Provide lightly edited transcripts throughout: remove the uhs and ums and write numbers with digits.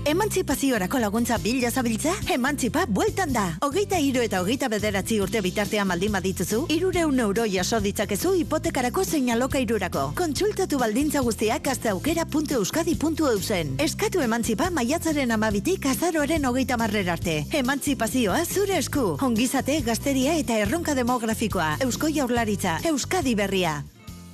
Emantzipaziorako laguntza bila zabiltza? Emantzipa bueltan da. 23 eta 29 urte bitartean baldin badituzu, 300 euro jaso ditzakezu hipotekarako zein alokairurako. Kontsultatu baldintza guztiak gazteaukera.euskadi.eusen. Eskatu emantzipa maiatzaren 12tik azaroaren 30 arte. Emantzipazioa zure esku. Ongizate, gazteria eta erronka demografikoa. Eusko Jaurlaritza, Euskadi berria.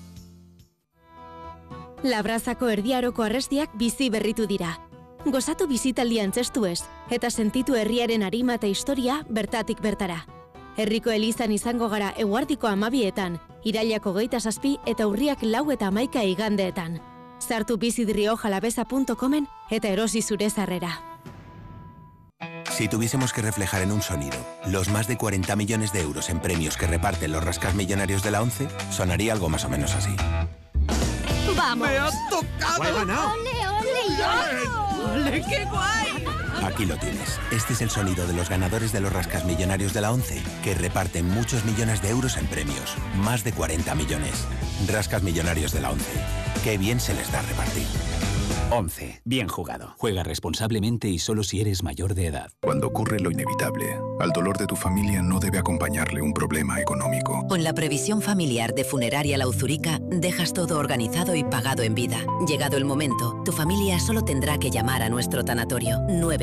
Labrazako erdiaroko arrestiak bizi berritu dira. Gozatu bizitaldi antzestuez, eta sentitu herriaren arima eta historia bertatik bertara. Herriko elizan izango gara eguardiko 12etan, irailako 27 eta urriak 4 eta 11 igandeetan. Sartu bizidriojalabeza.comen eta erosi zure sarrera. Si tuviésemos que reflejar en un sonido los más de 40 millones de euros en premios que reparten los rascasmillonarios de la ONCE, sonaría algo más o menos así. ¡Vamos! ¡Me has tocado! ¡He ganado! ¡Ole, ole, yo! ¡Ole, qué guay! Aquí lo tienes. Este es el sonido de los ganadores de los rascasmillonarios de la ONCE, que reparten muchos millones de euros en premios. Más de 40 millones. Rascasmillonarios de la ONCE. Qué bien se les da repartir. 11. Bien jugado. Juega responsablemente y solo si eres mayor de edad. Cuando ocurre lo inevitable, al dolor de tu familia no debe acompañarle un problema económico. Con la previsión familiar de Funeraria La Uzurica, dejas todo organizado y pagado en vida. Llegado el momento, tu familia solo tendrá que llamar a nuestro tanatorio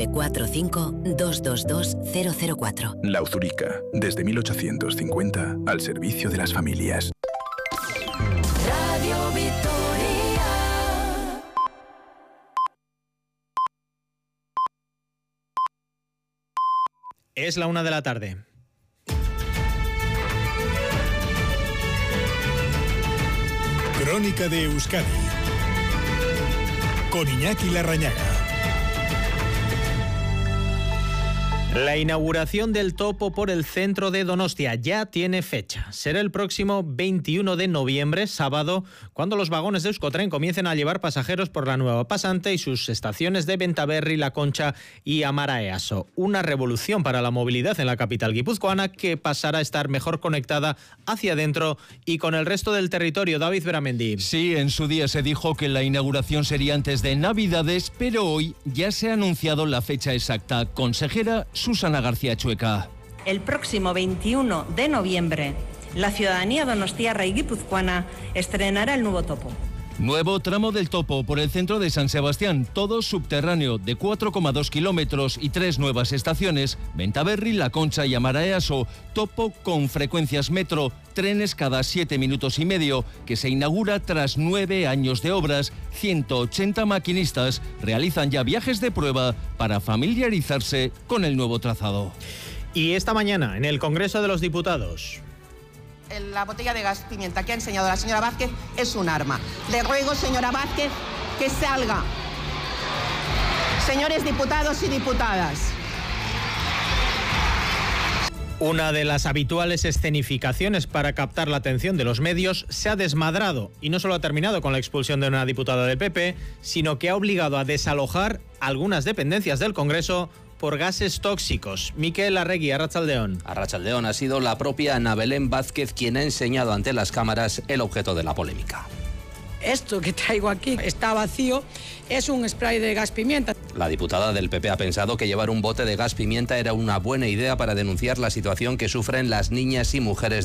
945-222-004. La Uzurica, desde 1850, al servicio de las familias. Radio Victoria. Es la 1 de la tarde. Crónica de Euskadi con Iñaki Larrañaga. La inauguración del topo por el centro de Donostia ya tiene fecha. Será el próximo 21 de noviembre, sábado, cuando los vagones de Euskotren comiencen a llevar pasajeros por la nueva pasante y sus estaciones de Bentaberri, La Concha y Amara Easo. Una revolución para la movilidad en la capital guipuzcoana que pasará a estar mejor conectada hacia adentro y con el resto del territorio. David Beramendi. Sí, en su día se dijo que la inauguración sería antes de Navidades, pero hoy ya se ha anunciado la fecha exacta. Consejera Susana García Chueca. El próximo 21 de noviembre, la ciudadanía donostiarra y guipuzcoana estrenará el nuevo topo. Nuevo tramo del topo por el centro de San Sebastián, todo subterráneo, de 4,2 kilómetros y 3 nuevas estaciones, Bentaberri, La Concha y Amara Easo, topo con frecuencias metro, trenes cada 7 minutos y medio, que se inaugura tras 9 años de obras. 180 maquinistas realizan ya viajes de prueba para familiarizarse con el nuevo trazado. Y esta mañana, en el Congreso de los Diputados. La botella de gas pimienta que ha enseñado la señora Vázquez es un arma. Le ruego, señora Vázquez, que salga. Señores diputados y diputadas. Una de las habituales escenificaciones para captar la atención de los medios se ha desmadrado y no solo ha terminado con la expulsión de una diputada del PP, sino que ha obligado a desalojar algunas dependencias del Congreso por gases tóxicos. Miquel Arregui, Arratsaldeón. Arratsaldeón, ha sido la propia Ana Belén Vázquez quien ha enseñado ante las cámaras el objeto de la polémica. Esto que traigo aquí está vacío, es un spray de gas pimienta. La diputada del PP ha pensado que llevar un bote de gas pimienta era una buena idea para denunciar la situación que sufren las niñas y mujeres